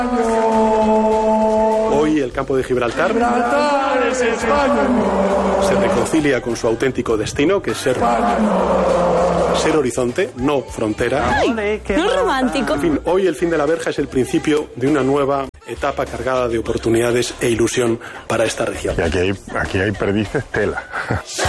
Hoy el campo de Gibraltar es España. Se reconcilia con su auténtico destino, que es ser horizonte, no frontera. ¡Ay! ¡No es romántico! En fin, hoy el fin de la verja es el principio de una nueva etapa cargada de oportunidades e ilusión para esta región. Y aquí hay perdices tela.